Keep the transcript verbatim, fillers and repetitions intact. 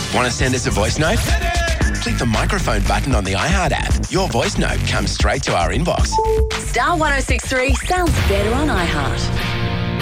Want to send us a voice note? Click the microphone button on the iHeart app. Your voice note comes straight to our inbox. Star one oh six three sounds better on iHeart.